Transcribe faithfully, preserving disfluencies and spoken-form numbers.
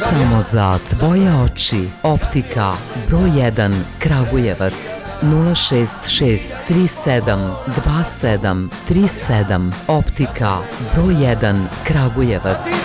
Samo za tvoje oči. Optika broj jedan Kragujevac nula šest šest tri sedam dva sedam tri sedam. Optika broj jedan Kragujevac.